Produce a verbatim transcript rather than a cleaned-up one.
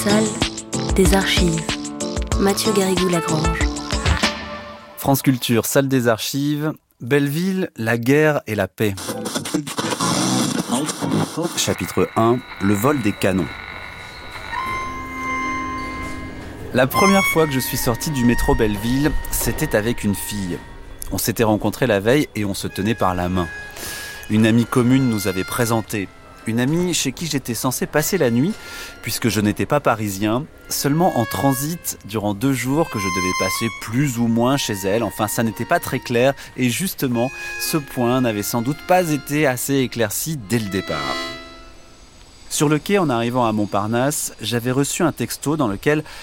Salle des archives. Mathieu Garrigou-Lagrange. France Culture, salle des archives. Belleville, la guerre et la paix. Chapitre un, le vol des canons. La première fois que je suis sorti du métro Belleville, c'était avec une fille. On s'était rencontrés la veille et on se tenait par la main. Une amie commune nous avait présenté. Une amie chez qui j'étais censé passer la nuit, puisque je n'étais pas parisien, seulement en transit durant deux jours que je devais passer plus ou moins chez elle. Enfin, ça n'était pas très clair et justement, ce point n'avait sans doute pas été assez éclairci dès le départ. Sur le quai, en arrivant à Montparnasse, j'avais reçu un texto dans lequel